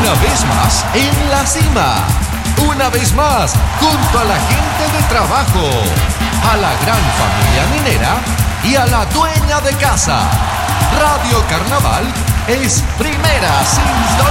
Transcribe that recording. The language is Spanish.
Una vez más en la cima. Una vez más junto a la gente de trabajo, a la gran familia minera y a la dueña de casa. Radio Carnaval es primera sintonía.